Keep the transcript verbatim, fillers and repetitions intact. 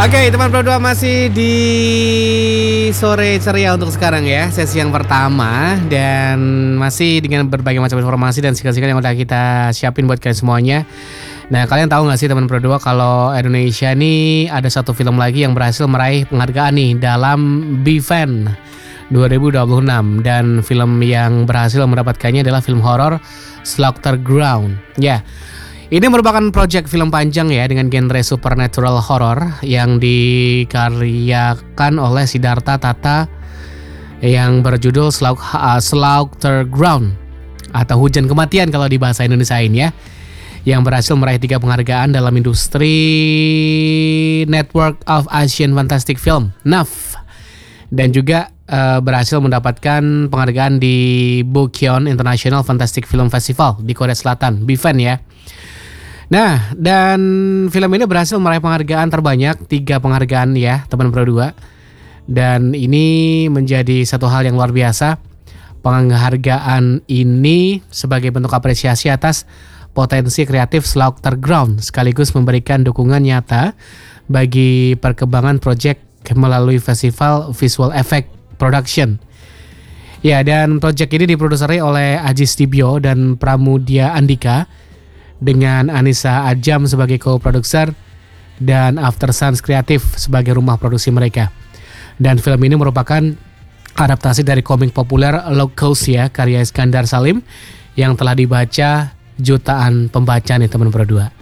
Oke, teman berdua masih di sore ceria untuk sekarang ya, sesi yang pertama dan masih dengan berbagai macam informasi dan sikat-sikat yang udah kita siapin buat kalian semuanya. Nah, kalian tahu nggak sih teman berdua kalau Indonesia nih ada satu film lagi yang berhasil meraih penghargaan nih dalam B F A N dua ribu dua puluh enam dan film yang berhasil mendapatkannya adalah film horor Slaughter Ground. Ya. Ini merupakan proyek film panjang ya dengan genre supernatural horror yang dikaryakan oleh Siddhartha Tata yang berjudul Slaughter Ground atau Hujan Kematian kalau di bahasa Indonesiain ya, yang berhasil meraih tiga penghargaan dalam industri Network of Asian Fantastic Film (N A F) dan juga uh, berhasil mendapatkan penghargaan di Bukyeon International Fantastic Film Festival di Korea Selatan (B F A N) ya. Nah, dan film ini berhasil meraih penghargaan terbanyak, tiga penghargaan ya teman berdua. Dan ini menjadi satu hal yang luar biasa. Penghargaan ini sebagai bentuk apresiasi atas potensi kreatif Slaughter Ground, sekaligus memberikan dukungan nyata bagi perkembangan proyek melalui Festival Visual Effect Production. Ya, dan proyek ini diproduseri oleh Aji Stibio dan Pramudia Andika, dengan Anissa Ajam sebagai co-producer dan After Suns Kreatif sebagai rumah produksi mereka. Dan film ini merupakan adaptasi dari komik populer Locals ya, karya Iskandar Salim yang telah dibaca jutaan pembaca nih teman berdua.